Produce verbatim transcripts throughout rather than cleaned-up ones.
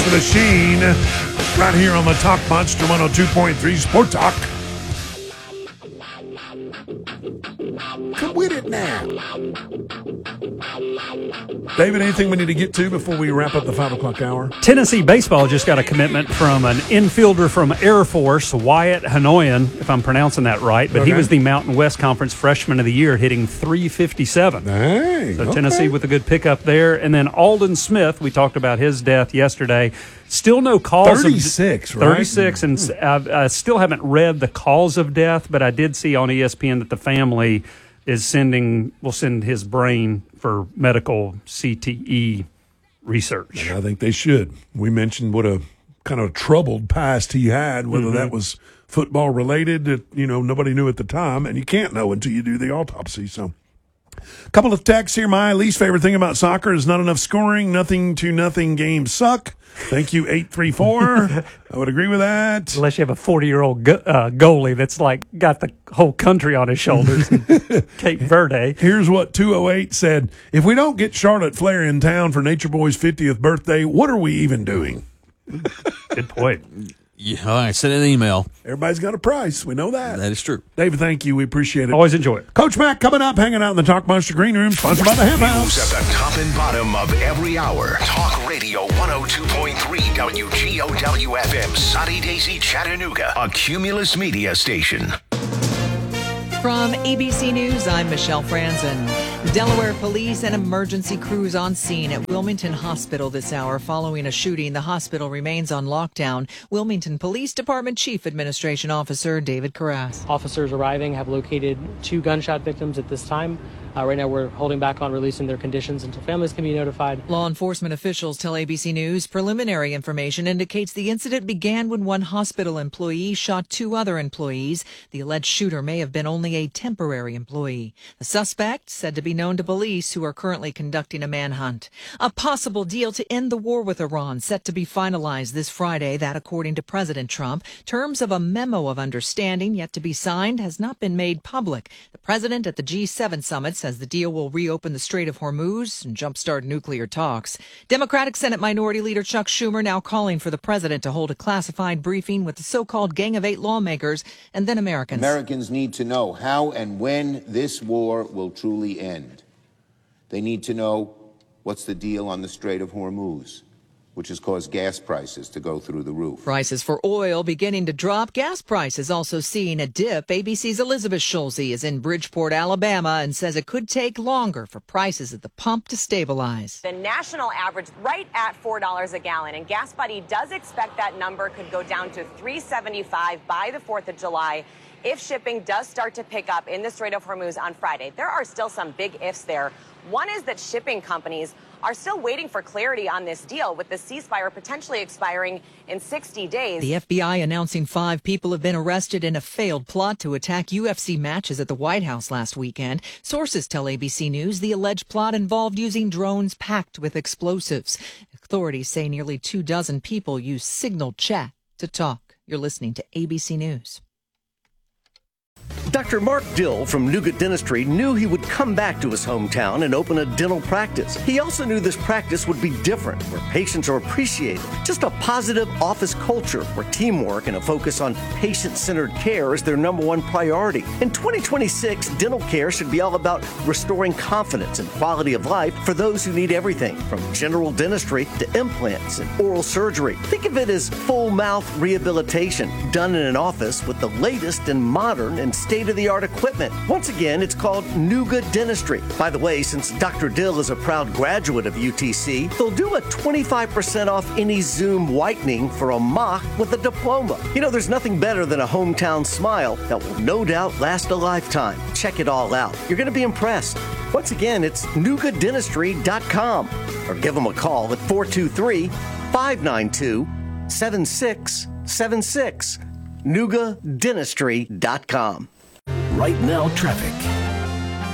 the Machine right here on the Talk Monster one oh two point three Sport Talk. Come with it now. David, anything we need to get to before we wrap up the five o'clock hour? Tennessee baseball just got a commitment from an infielder from Air Force, Wyatt Hanoyan, if I'm pronouncing that right. But okay. He was the Mountain West Conference Freshman of the Year, hitting three fifty-seven. Dang, so okay. Tennessee with a good pickup there. And then Alden Smith, we talked about his death yesterday. Still no cause thirty-six, of right? thirty-six, and mm. I, I still haven't read the cause of death, but I did see on E S P N that the family is sending, will send his brain for medical C T E research. And I think they should. We mentioned what a kind of troubled past he had, whether mm-hmm. that was football related, that, you know, nobody knew at the time, and you can't know until you do the autopsy. So, a couple of texts here. My least favorite thing about soccer is not enough scoring. Nothing to nothing games suck. Thank you, eight three four. I would agree with that. Unless you have a forty-year-old go- uh, goalie that's like got the whole country on his shoulders. Cape Verde. Here's what two oh eight said. If we don't get Charlotte Flair in town for Nature Boy's fiftieth birthday, what are we even doing? Good point. Yeah, all right, send an email. Everybody's got a price. We know that. That is true. David, thank you. We appreciate it. Always enjoy it. Coach Mack coming up, hanging out in the Talk Monster Green Room, sponsored by the Ham House. News at the top and bottom of every hour. Talk Radio one oh two point three W G O W F M, Sunny Daisy, Chattanooga, a Cumulus media station. From A B C News, I'm Michelle Franzen. Delaware police and emergency crews on scene at Wilmington Hospital this hour following a shooting. The hospital remains on lockdown. Wilmington Police Department Chief Administration Officer David Carras. Officers arriving have located two gunshot victims at this time. Uh, right now, we're holding back on releasing their conditions until families can be notified. Law enforcement officials tell A B C News preliminary information indicates the incident began when one hospital employee shot two other employees. The alleged shooter may have been only a temporary employee. The suspect said to be known to police, who are currently conducting a manhunt. A possible deal to end the war with Iran set to be finalized this Friday. That, according to President Trump. Terms of a memo of understanding yet to be signed has not been made public. The president at the G seven summit says the deal will reopen the Strait of Hormuz and jumpstart nuclear talks. Democratic Senate Minority Leader Chuck Schumer now calling for the president to hold a classified briefing with the so-called Gang of Eight lawmakers and then Americans. Americans need to know how and when this war will truly end. They need to know what's the deal on the Strait of Hormuz, which has caused gas prices to go through the roof. Prices for oil beginning to drop. Gas prices also seeing a dip. A B C's Elizabeth Schulze is in Bridgeport, Alabama, and says it could take longer for prices at the pump to stabilize. The national average right at four dollars a gallon, and Gas Buddy does expect that number could go down to three seventy-five by the fourth of July. If shipping does start to pick up in the Strait of Hormuz on Friday. There are still some big ifs there. One is that shipping companies are still waiting for clarity on this deal, with the ceasefire potentially expiring in sixty days. The F B I announcing five people have been arrested in a failed plot to attack U F C matches at the White House last weekend. Sources tell A B C News the alleged plot involved using drones packed with explosives. Authorities say nearly two dozen people used signal chat to talk. You're listening to A B C News. Doctor Mark Dill from Nougat Dentistry knew he would come back to his hometown and open a dental practice. He also knew this practice would be different, where patients are appreciated. Just a positive office culture where teamwork and a focus on patient-centered care is their number one priority. In twenty twenty-six, dental care should be all about restoring confidence and quality of life for those who need everything, from general dentistry to implants and oral surgery. Think of it as full mouth rehabilitation done in an office with the latest and modern and state-of-the-art equipment. Once again, it's called Nougat Dentistry. By the way, since Doctor Dill is a proud graduate of U T C, they'll do a twenty-five percent off any Zoom whitening for a mock with a diploma. You know, there's nothing better than a hometown smile that will no doubt last a lifetime. Check it all out. You're going to be impressed. Once again, it's nougat dentistry dot com or give them a call at four two three, five nine two, seven six seven six. nougat dentistry dot com. Right now, traffic.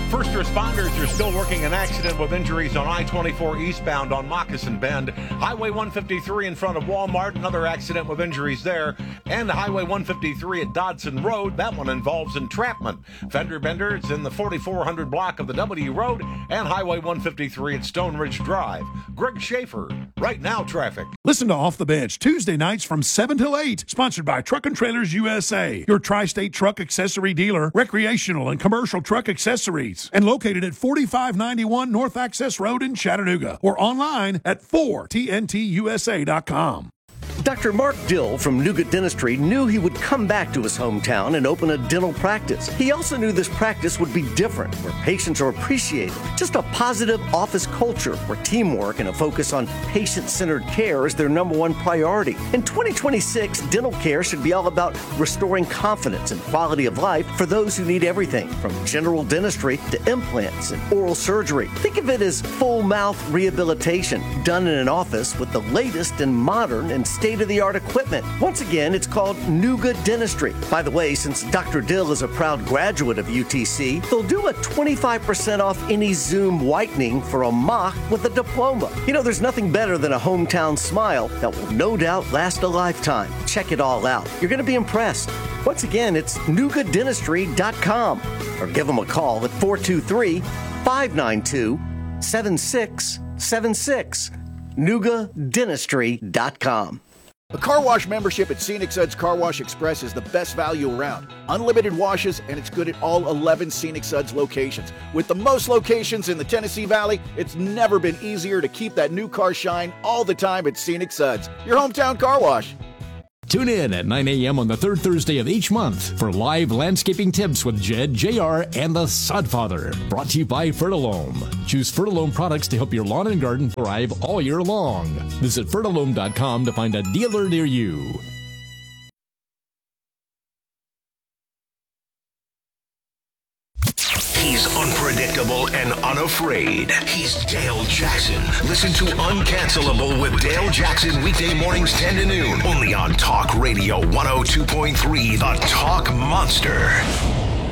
First responders are still working an accident with injuries on I twenty-four eastbound on Moccasin Bend. Highway one fifty-three in front of Walmart, another accident with injuries there. And Highway one fifty-three at Dodson Road, that one involves entrapment. Fender benders in the forty-four hundred block of the W Road and Highway one fifty-three at Stone Ridge Drive. Greg Schaefer, Right Now Traffic. Listen to Off the Bench Tuesday nights from seven till eight, sponsored by Truck and Trailers U S A, your tri-state truck accessory dealer, recreational and commercial truck accessories, and located at forty-five ninety-one North Access Road in Chattanooga, or online at four T N T U S A dot com. Doctor Mark Dill from Nougat Dentistry knew he would come back to his hometown and open a dental practice. He also knew this practice would be different, where patients are appreciated. Just a positive office culture where teamwork and a focus on patient-centered care is their number one priority. In twenty twenty-six, dental care should be all about restoring confidence and quality of life for those who need everything from general dentistry to implants and oral surgery. Think of it as full mouth rehabilitation done in an office with the latest and modern and state-of-the-art equipment. Once again, it's called Nougat Dentistry. By the way, since Doctor Dill is a proud graduate of U T C, they'll do a twenty-five percent off any Zoom whitening for a mock with a diploma. You know, there's nothing better than a hometown smile that will no doubt last a lifetime. Check it all out. You're going to be impressed. Once again, it's nougat dentistry dot com or give them a call at four two three, five nine two, seven six seven six. nougat dentistry dot com. A car wash membership at Scenic Suds Car Wash Express is the best value around. Unlimited washes, and it's good at all eleven Scenic Suds locations. With the most locations in the Tennessee Valley, it's never been easier to keep that new car shine all the time at Scenic Suds, your hometown car wash. Tune in at nine a.m. on the third Thursday of each month for live landscaping tips with Jed, J R, and the Sodfather. Brought to you by Fertilome. Choose Fertilome products to help your lawn and garden thrive all year long. Visit Fertilome dot com to find a dealer near you. He's unpredictable and unafraid. He's Dale Jackson. Listen to Uncancelable with Dale Jackson weekday mornings ten to noon. Only on Talk Radio one oh two point three, The Talk Monster.